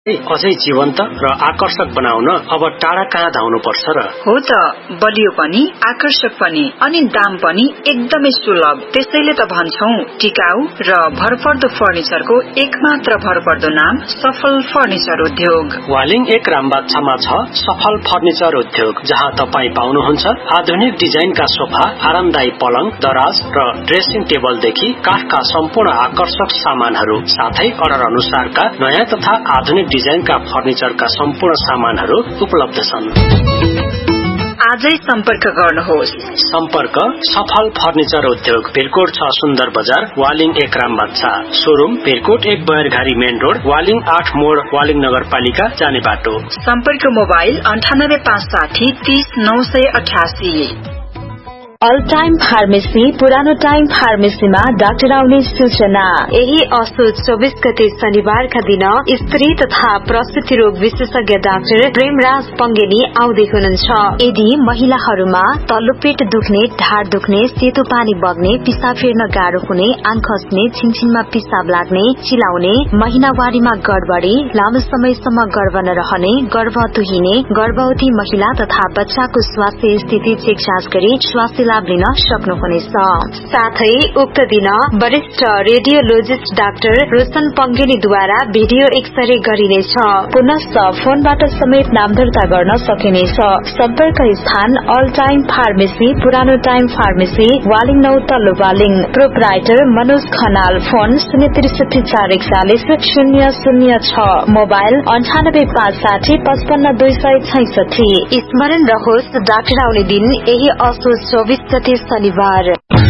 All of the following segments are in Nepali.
अझै जीवन्त र आकर्षक बनाउन अब टाढा कहाँ धाउनु पर्छ र? हो त, बलियो पनि आकर्षक पनि अनि दाम पनि एकदमै सुलभ। त्यसैले त भन्छौं टिकाउ र भरपर्दो फर्निचरको एकमात्र भरपर्दो नाम सफल फर्निचर उद्योग। वालिङ 1 रामबाछामा छ सफल फर्निचर उद्योग, जहाँ तपाई पाउनुहुन्छ आधुनिक डिजाइनका सोफा, आरामदायी पलङ, दराज र ड्रेसिङ टेबलदेखि काठका सम्पूर्ण आकर्षक सामानहरू, साथै अर्डर अनुसारका नयाँ तथा आधुनिक डिजाइनका फर्निचरका सम्पूर्ण सामानहरू उपलब्ध छन्। आजै सम्पर्क गर्नुहोस्। सम्पर्क सफल फर्निचर उद्योग, भिरकोट 6 सुन्दर बजार, Waling 1 रामबाछा। Showroom Bhirkot 1 बयरघारी main road, Waling 8 मोड, वालिङ नगरपालिका जाने बाटो। सम्पर्क मोबाइल 9856 30 988। अल टाइम फार्मेसी, पुरानो टाइम फार्मेसीमा डाक्टर आउने सूचना। यही असोज 24 गते शनिबारका दिन स्त्री तथा प्रसूति रोग विशेषज्ञ डाक्टर प्रेमराज पंगेनी आउँदै हुनुहुन्छ। यदि महिलाहरूमा तल्लो पेट दुख्ने, ढाड दुख्ने, सेतो पानी बग्ने, पिसाब फेर्न गाह्रो हुने, आँख खस्ने, छिनछिनमा पिसाब लाग्ने, चिलाउने, महिनावारीमा गडबडी, लामो समयसम्म गर्भ नरहने, गर्भ तुहिने, गर्भवती महिला तथा बच्चाको स्वास्थ्य स्थिति चेक जाँच गरी स्वास्थ्य लाभ लिन सक्नुहुनेछ। साथै उक्त दिन वरिष्ठ radiologist doctor Roshan पंगेनीद्वारा video x-ray गरिनेछ। पुनश्च फोनबाट समेत नाम दर्ता गर्न सकिनेछ। सम्पर्क स्थान अल टाइम फार्मेसी, पुरानो टाइम फार्मेसी, वालिङ 9 तल्लो Waling. Proprietor Manoj Khanal. Phone 063 441 006, mobile 9856 55 266। स्मरण रहोस्, डाक्टर आउने दिन यही असोज 24 गते शनिबार।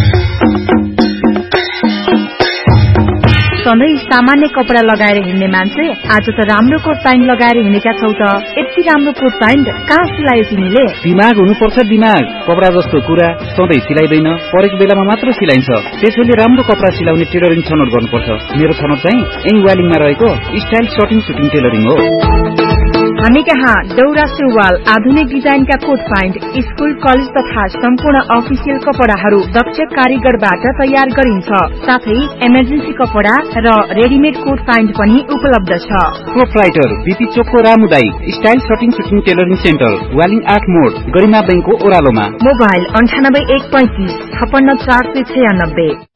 सधैँ सामान्य कपडा लगाएर हिँड्ने मान्छे आज त राम्रो कोट प्यान्ट लगाएर हिँडेका छौ त। यति राम्रो कोट प्यान्ट कहाँ सिलायो तिमीले? दिमाग हुनुपर्छ, दिमाग। कपडा जस्तो कुरा सधैँ सिलाइदैन, परेको बेलामा मात्र सिलाइन्छ। त्यसैले राम्रो कपडा सिलाउने टेलरिङ छनौट गर्नुपर्छ। मेरो छनौट चाहिँ यही वालिङमा रहेको स्टाइल सर्टिङ सुटिङ टेलरिङ हो। हामी कहाँ दौरा सुरुवाल, आधुनिक डिजाइनका कोट प्यान्ट, स्कूल कलेज तथा सम्पूर्ण अफिसियल कपडाहरू दक्ष कारीगरबाट तयार गरिन्छ। साथै इमर्जेन्सी कपडा र रेडिमेड कोट प्यान्ट पनि उपलब्ध छ। प्रोपराइटर बीपी चोकको रामुदाई style shirting shooting tailoring centre, Waling 8 मोड, गरिमा बैंकको ओह्रालोमा। मोबाइल 98 135 56 496।